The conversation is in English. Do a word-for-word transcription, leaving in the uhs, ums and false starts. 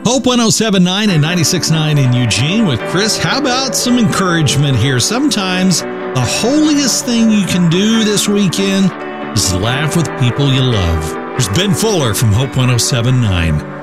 Hope one oh seven point nine and ninety-six point nine in Eugene with Chris. How about some encouragement here? Sometimes the holiest thing you can do this weekend is laugh with people you love. There's Ben Fuller from Hope one oh seven point nine.